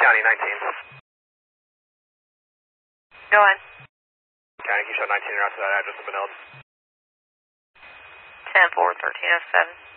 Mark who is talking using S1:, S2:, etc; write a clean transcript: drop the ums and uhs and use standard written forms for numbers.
S1: County 19.
S2: Go on.
S1: County, can you show 19 routes to that address of Benilde?
S2: 10-4, 1307.